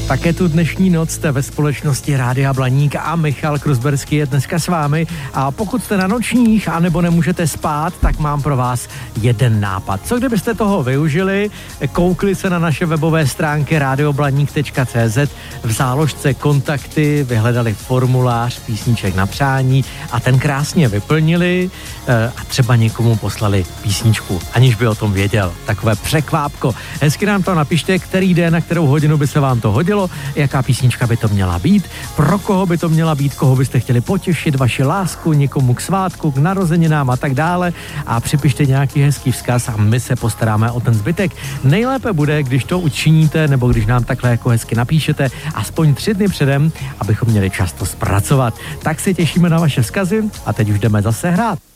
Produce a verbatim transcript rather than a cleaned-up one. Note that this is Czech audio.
Také tu dnešní noc jste ve společnosti Rádia Blaník a Michal Kruzberský je dneska s vámi. A pokud jste na nočních anebo nemůžete spát, tak mám pro vás jeden nápad. Co kdybyste toho využili, koukli se na naše webové stránky radioblaník tečka cé zet, v záložce kontakty, vyhledali formulář písniček na přání a ten krásně vyplnili a třeba někomu poslali písničku, aniž by o tom věděl. Takové překvápko. Hezky nám to napište, který den, na kterou hodinu by se vám to hodilo, jaká písnička by to měla být, pro koho by to měla být, koho byste chtěli potěšit, vaši lásku, někomu k svátku, k narozeninám a tak dále a připište nějaký hezký vzkaz a my se postaráme o ten zbytek. Nejlépe bude, když to učiníte nebo když nám takhle jako hezky napíšete aspoň tři dny předem, abychom měli čas to zpracovat. Tak se těšíme na vaše vzkazy a teď už jdeme zase hrát.